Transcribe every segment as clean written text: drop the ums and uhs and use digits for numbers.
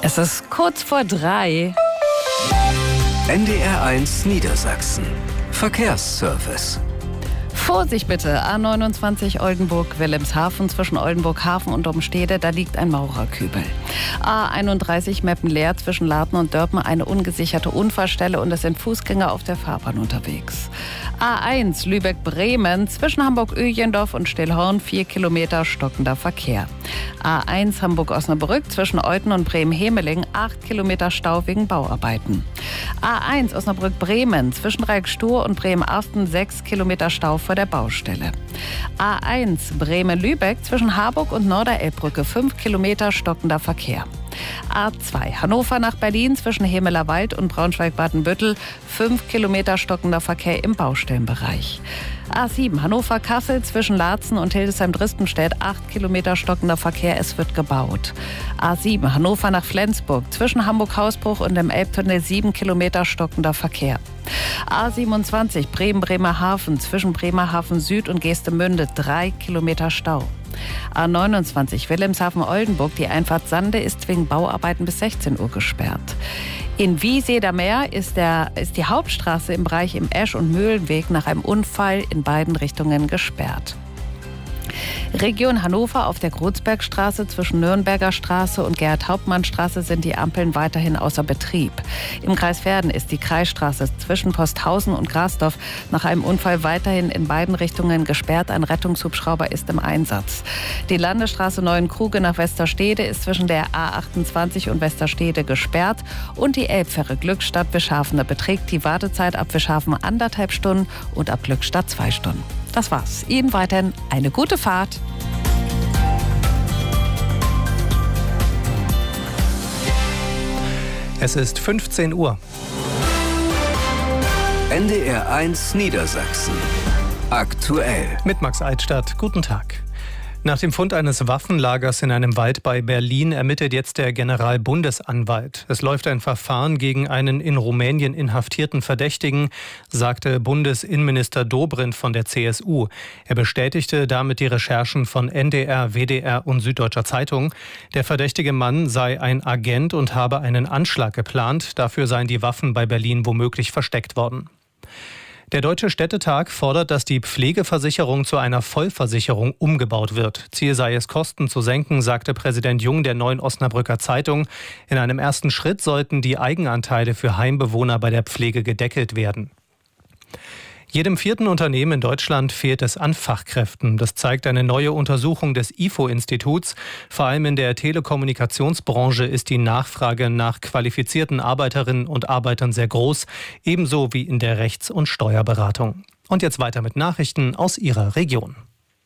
Es ist kurz vor 3. NDR1 Niedersachsen. Verkehrsservice. Vorsicht bitte, A29 Oldenburg-Wilhelmshaven zwischen Oldenburg-Hafen und Domstede, da liegt ein Maurerkübel. A31 Meppen-Leer zwischen Laden und Dörpen, eine ungesicherte Unfallstelle und es sind Fußgänger auf der Fahrbahn unterwegs. A1 Lübeck-Bremen zwischen Hamburg-Öjendorf und Stillhorn, 4 Kilometer stockender Verkehr. A1 Hamburg-Osnabrück zwischen Euthen und Bremen-Hemeling, 8 Kilometer Stau wegen Bauarbeiten. A1 Osnabrück-Bremen zwischen Reixstur und Bremen-Arsten, 6 Kilometer Stau vor der Baustelle. A1 Bremen-Lübeck zwischen Harburg und Norderelbbrücke, 5 Kilometer stockender Verkehr. A2 Hannover nach Berlin zwischen Hemelerwald und Braunschweig-Badenbüttel, 5 Kilometer stockender Verkehr im Baustellenbereich. A7 Hannover-Kassel zwischen Laatzen und Hildesheim-Dristenstedt, 8 Kilometer stockender Verkehr, es wird gebaut. A7 Hannover nach Flensburg zwischen Hamburg-Hausbruch und dem Elbtunnel, 7 Kilometer stockender Verkehr. A27 Bremen-Bremerhaven zwischen Bremerhaven Süd und Geestemünde, 3 Kilometer Stau. A29 Wilhelmshaven-Oldenburg, die Einfahrt Sande ist wegen Bauarbeiten bis 16 Uhr gesperrt. In Wieseder-Meer ist die Hauptstraße im Bereich im Esch- und Mühlenweg nach einem Unfall in beiden Richtungen gesperrt. Region Hannover auf der Gruzbergstraße zwischen Nürnberger Straße und Gerhard-Hauptmann-Straße sind die Ampeln weiterhin außer Betrieb. Im Kreis Verden ist die Kreisstraße zwischen Posthausen und Grasdorf nach einem Unfall weiterhin in beiden Richtungen gesperrt. Ein Rettungshubschrauber ist im Einsatz. Die Landesstraße Neuenkruge nach Westerstede ist zwischen der A28 und Westerstede gesperrt und die Elbfähre Glückstadt-Wischhafen, da beträgt die Wartezeit ab Wischhafen 1,5 Stunden und ab Glückstadt 2 Stunden. Das war's. Ihnen weiterhin eine gute Fahrt. Es ist 15 Uhr. NDR1 Niedersachsen. Aktuell. Mit Max Eitstadt. Guten Tag. Nach dem Fund eines Waffenlagers in einem Wald bei Berlin ermittelt jetzt der Generalbundesanwalt. Es läuft ein Verfahren gegen einen in Rumänien inhaftierten Verdächtigen, sagte Bundesinnenminister Dobrindt von der CSU. Er bestätigte damit die Recherchen von NDR, WDR und Süddeutscher Zeitung. Der verdächtige Mann sei ein Agent und habe einen Anschlag geplant. Dafür seien die Waffen bei Berlin womöglich versteckt worden. Der Deutsche Städtetag fordert, dass die Pflegeversicherung zu einer Vollversicherung umgebaut wird. Ziel sei es, Kosten zu senken, sagte Präsident Jung der Neuen Osnabrücker Zeitung. In einem ersten Schritt sollten die Eigenanteile für Heimbewohner bei der Pflege gedeckelt werden. Jedem 4. Unternehmen in Deutschland fehlt es an Fachkräften. Das zeigt eine neue Untersuchung des IFO-Instituts. Vor allem in der Telekommunikationsbranche ist die Nachfrage nach qualifizierten Arbeiterinnen und Arbeitern sehr groß, ebenso wie in der Rechts- und Steuerberatung. Und jetzt weiter mit Nachrichten aus Ihrer Region.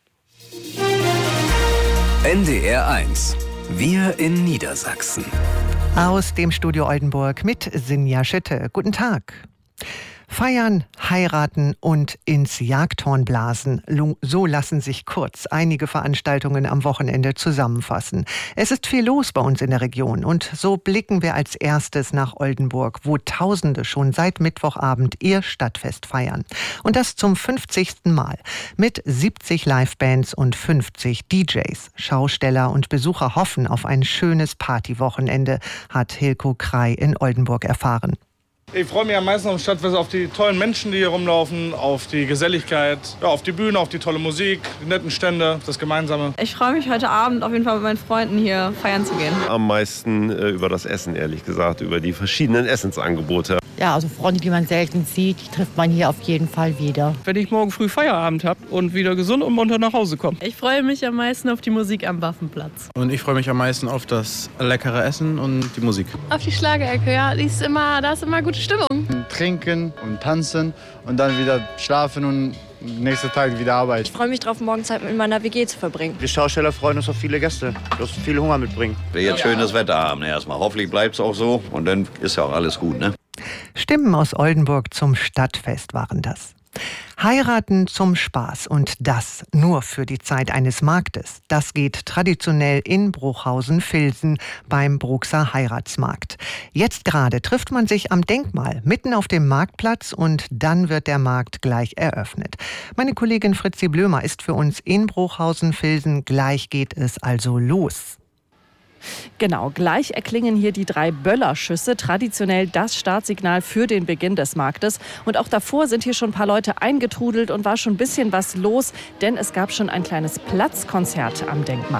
NDR1. Wir in Niedersachsen. Aus dem Studio Oldenburg mit Sinja Schütte. Guten Tag. Feiern, heiraten und ins Jagdhorn blasen. So lassen sich kurz einige Veranstaltungen am Wochenende zusammenfassen. Es ist viel los bei uns in der Region und so blicken wir als erstes nach Oldenburg, wo Tausende schon seit Mittwochabend ihr Stadtfest feiern. Und das zum 50. Mal mit 70 Livebands und 50 DJs. Schausteller und Besucher hoffen auf ein schönes Partywochenende, hat Hilko Krei in Oldenburg erfahren. Ich freue mich am meisten auf dem Stadtfest, auf die tollen Menschen, die hier rumlaufen, auf die Geselligkeit, ja, auf die Bühne, auf die tolle Musik, die netten Stände, das Gemeinsame. Ich freue mich heute Abend auf jeden Fall mit meinen Freunden hier feiern zu gehen. Am meisten über das Essen, ehrlich gesagt, über die verschiedenen Essensangebote. Ja, also Freunde, die man selten sieht, die trifft man hier auf jeden Fall wieder. Wenn ich morgen früh Feierabend habe und wieder gesund und munter nach Hause komme. Ich freue mich am meisten auf die Musik am Waffenplatz. Und ich freue mich am meisten auf das leckere Essen und die Musik. Auf die Schlagerecke, ja, da ist immer gute Stimmung. Trinken und tanzen und dann wieder schlafen und nächsten Tag wieder arbeiten. Ich freue mich drauf, morgen Zeit mit meiner WG zu verbringen. Wir Schausteller freuen uns auf viele Gäste, die viel Hunger mitbringen. Wir jetzt schönes Wetter haben erstmal. Hoffentlich bleibt es auch so und dann ist ja auch alles gut, ne? Stimmen aus Oldenburg zum Stadtfest waren das. Heiraten zum Spaß und das nur für die Zeit eines Marktes. Das geht traditionell in Bruchhausen-Vilsen beim Bruxer Heiratsmarkt. Jetzt gerade trifft man sich am Denkmal mitten auf dem Marktplatz und dann wird der Markt gleich eröffnet. Meine Kollegin Fritzi Blömer ist für uns in Bruchhausen-Vilsen. Gleich geht es also los. Genau, gleich erklingen hier die 3 Böllerschüsse, traditionell das Startsignal für den Beginn des Marktes. Und auch davor sind hier schon ein paar Leute eingetrudelt und war schon ein bisschen was los, denn es gab schon ein kleines Platzkonzert am Denkmal.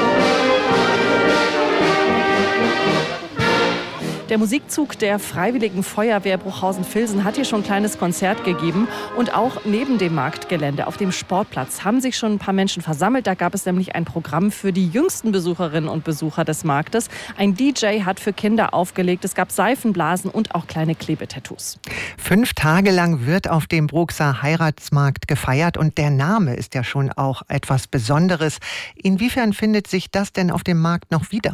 Der Musikzug der Freiwilligen Feuerwehr Bruchhausen-Vilsen hat hier schon ein kleines Konzert gegeben. Und auch neben dem Marktgelände auf dem Sportplatz haben sich schon ein paar Menschen versammelt. Da gab es nämlich ein Programm für die jüngsten Besucherinnen und Besucher des Marktes. Ein DJ hat für Kinder aufgelegt. Es gab Seifenblasen und auch kleine Klebetattoos. 5 Tage lang wird auf dem Bruxer Heiratsmarkt gefeiert. Und der Name ist ja schon auch etwas Besonderes. Inwiefern findet sich das denn auf dem Markt noch wieder?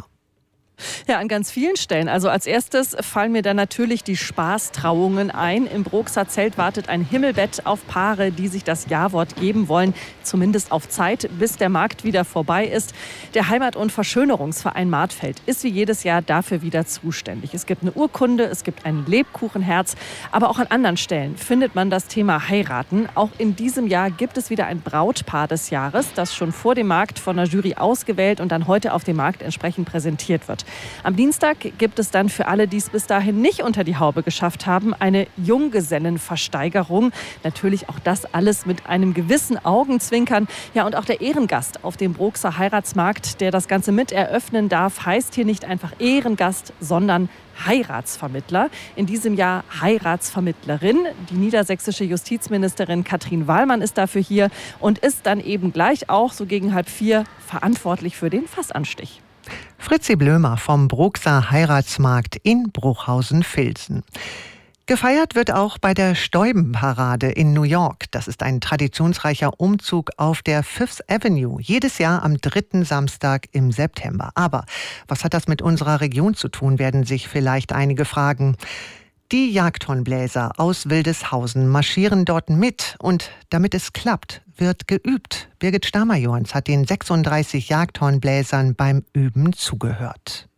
Ja, an ganz vielen Stellen. Also als erstes fallen mir dann natürlich die Spaßtrauungen ein. Im Bruxer Zelt wartet ein Himmelbett auf Paare, die sich das Ja-Wort geben wollen. Zumindest auf Zeit, bis der Markt wieder vorbei ist. Der Heimat- und Verschönerungsverein Martfeld ist wie jedes Jahr dafür wieder zuständig. Es gibt eine Urkunde, es gibt ein Lebkuchenherz. Aber auch an anderen Stellen findet man das Thema Heiraten. Auch in diesem Jahr gibt es wieder ein Brautpaar des Jahres, das schon vor dem Markt von der Jury ausgewählt und dann heute auf dem Markt entsprechend präsentiert wird. Am Dienstag gibt es dann für alle, die es bis dahin nicht unter die Haube geschafft haben, eine Junggesellenversteigerung. Natürlich auch das alles mit einem gewissen Augenzwinkern. Ja, und auch der Ehrengast auf dem Bruxer Heiratsmarkt, der das Ganze mit eröffnen darf, heißt hier nicht einfach Ehrengast, sondern Heiratsvermittler. In diesem Jahr Heiratsvermittlerin. Die niedersächsische Justizministerin Katrin Wallmann ist dafür hier und ist dann eben gleich auch so gegen 3:30 verantwortlich für den Fassanstich. Fritzi Blömer vom Bruxer Heiratsmarkt in Bruchhausen-Vilsen. Gefeiert wird auch bei der Stäubenparade in New York. Das ist ein traditionsreicher Umzug auf der Fifth Avenue. Jedes Jahr am 3. Samstag im September. Aber was hat das mit unserer Region zu tun, werden sich vielleicht einige fragen. Die Jagdhornbläser aus Wildeshausen marschieren dort mit. Und damit es klappt, wird geübt. Birgit Stamer-Johans hat den 36 Jagdhornbläsern beim Üben zugehört.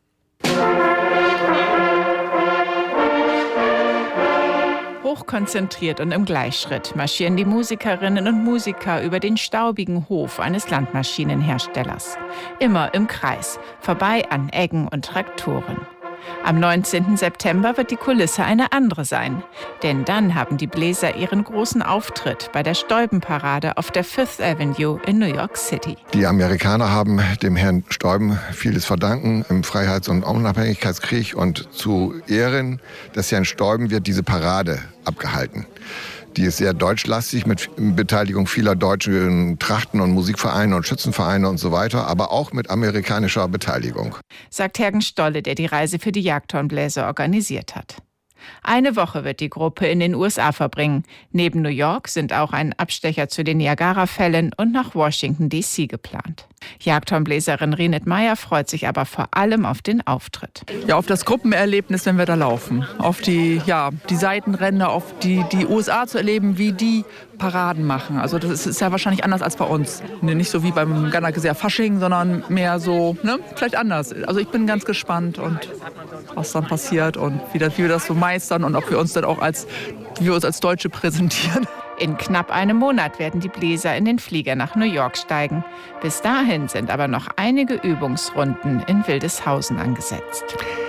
Hochkonzentriert und im Gleichschritt marschieren die Musikerinnen und Musiker über den staubigen Hof eines Landmaschinenherstellers. Immer im Kreis, vorbei an Eggen und Traktoren. Am 19. September wird die Kulisse eine andere sein. Denn dann haben die Bläser ihren großen Auftritt bei der Stäubenparade auf der Fifth Avenue in New York City. Die Amerikaner haben dem Herrn Stäuben vieles verdanken im Freiheits- und Unabhängigkeitskrieg. Und zu Ehren des Herrn Stäuben wird diese Parade abgehalten. Die ist sehr deutschlastig mit Beteiligung vieler deutschen Trachten- und Musikvereine und Schützenvereine und so weiter, aber auch mit amerikanischer Beteiligung. Sagt Hergen Stolle, der die Reise für die Jagdhornbläser organisiert hat. Eine Woche wird die Gruppe in den USA verbringen. Neben New York sind auch ein Abstecher zu den Niagara-Fällen und nach Washington D.C. geplant. Jagdhornbläserin Rinet Meyer freut sich aber vor allem auf den Auftritt. Ja, auf das Gruppenerlebnis, wenn wir da laufen. Auf die Seitenränder, auf die USA zu erleben, wie die Paraden machen. Also das ist ja wahrscheinlich anders als bei uns. Nicht so wie beim Ghana-Gesäß Fasching, sondern mehr so, vielleicht anders. Also ich bin ganz gespannt und was dann passiert und wie wir das so meistern und ob wir uns dann auch wie wir uns als Deutsche präsentieren. In knapp einem Monat werden die Bläser in den Flieger nach New York steigen. Bis dahin sind aber noch einige Übungsrunden in Wildeshausen angesetzt.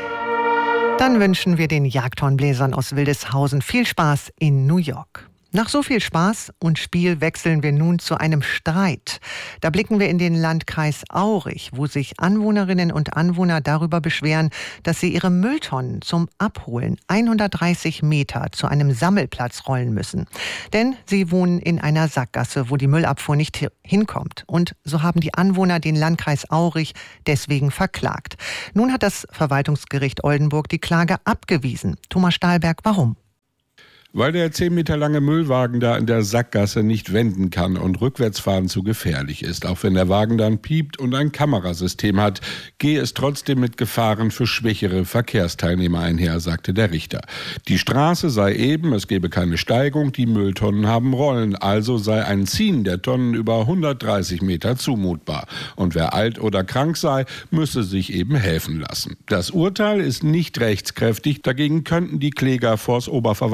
Dann wünschen wir den Jagdhornbläsern aus Wildeshausen viel Spaß in New York. Nach so viel Spaß und Spiel wechseln wir nun zu einem Streit. Da blicken wir in den Landkreis Aurich, wo sich Anwohnerinnen und Anwohner darüber beschweren, dass sie ihre Mülltonnen zum Abholen 130 Meter zu einem Sammelplatz rollen müssen. Denn sie wohnen in einer Sackgasse, wo die Müllabfuhr nicht hinkommt. Und so haben die Anwohner den Landkreis Aurich deswegen verklagt. Nun hat das Verwaltungsgericht Oldenburg die Klage abgewiesen. Thomas Stahlberg, warum? Weil der 10 Meter lange Müllwagen da in der Sackgasse nicht wenden kann und Rückwärtsfahren zu gefährlich ist. Auch wenn der Wagen dann piept und ein Kamerasystem hat, gehe es trotzdem mit Gefahren für schwächere Verkehrsteilnehmer einher, sagte der Richter. Die Straße sei eben, es gebe keine Steigung, die Mülltonnen haben Rollen, also sei ein Ziehen der Tonnen über 130 Meter zumutbar. Und wer alt oder krank sei, müsse sich eben helfen lassen. Das Urteil ist nicht rechtskräftig, dagegen könnten die Kläger vors Oberverwaltungsgericht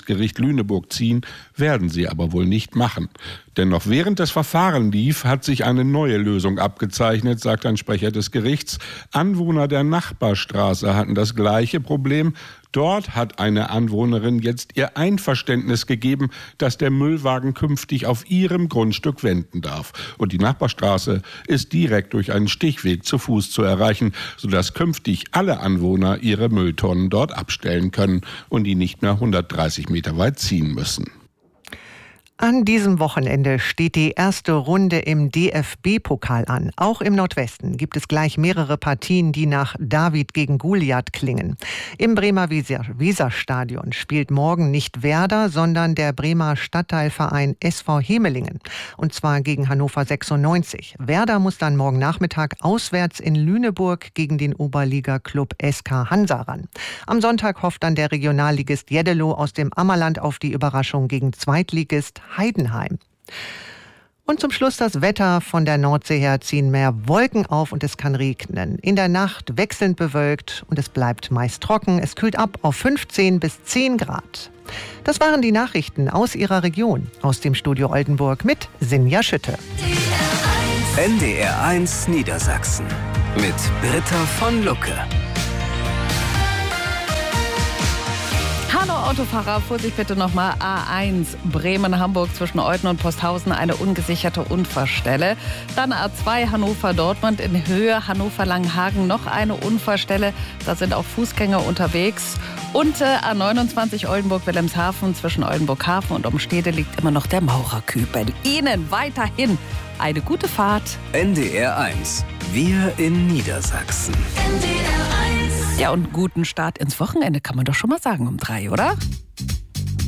Landgericht Lüneburg ziehen, werden sie aber wohl nicht machen. Denn noch während das Verfahren lief, hat sich eine neue Lösung abgezeichnet, sagt ein Sprecher des Gerichts. Anwohner der Nachbarstraße hatten das gleiche Problem. Dort hat eine Anwohnerin jetzt ihr Einverständnis gegeben, dass der Müllwagen künftig auf ihrem Grundstück wenden darf. Und die Nachbarstraße ist direkt durch einen Stichweg zu Fuß zu erreichen, sodass künftig alle Anwohner ihre Mülltonnen dort abstellen können und die nicht mehr 130 Meter weit ziehen müssen. An diesem Wochenende steht die erste Runde im DFB-Pokal an. Auch im Nordwesten gibt es gleich mehrere Partien, die nach David gegen Goliath klingen. Im Bremer Weserstadion spielt morgen nicht Werder, sondern der Bremer Stadtteilverein SV Hemelingen. Und zwar gegen Hannover 96. Werder muss dann morgen Nachmittag auswärts in Lüneburg gegen den Oberliga-Klub SK Hansa ran. Am Sonntag hofft dann der Regionalligist Jeddelo aus dem Ammerland auf die Überraschung gegen Zweitligist Heidenheim. Und zum Schluss das Wetter. Von der Nordsee her ziehen mehr Wolken auf und es kann regnen. In der Nacht wechselnd bewölkt und es bleibt meist trocken. Es kühlt ab auf 15 bis 10 Grad. Das waren die Nachrichten aus Ihrer Region. Aus dem Studio Oldenburg mit Sinja Schütte. NDR 1 Niedersachsen mit Britta von Lucke. Hallo Autofahrer, Vorsicht bitte nochmal. A1 Bremen-Hamburg zwischen Euthen und Posthausen eine ungesicherte Unfallstelle. Dann A2 Hannover-Dortmund in Höhe Hannover-Langenhagen noch eine Unfallstelle. Da sind auch Fußgänger unterwegs. Und A29 Oldenburg-Wilhelmshaven zwischen Oldenburg-Hafen und Umstede liegt immer noch der Maurerkübel. Ihnen weiterhin eine gute Fahrt. NDR 1, wir in Niedersachsen. Ja, und guten Start ins Wochenende kann man doch schon mal sagen um 3, oder?